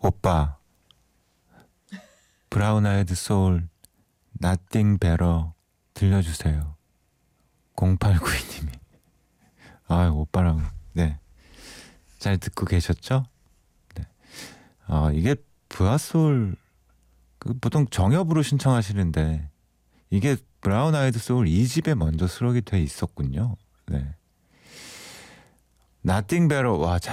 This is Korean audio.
오빠, 브라운 아이드 소울 Nothing Better 들려주세요. 0892님이. 아, 오빠라고. 네, 잘 듣고 계셨죠? 네. 이게 브아소울 보통 정엽으로 신청하시는데 이게 브라운 아이드 소울 2집에 먼저 수록이 돼 있었군요. 네. Nothing Better. 와,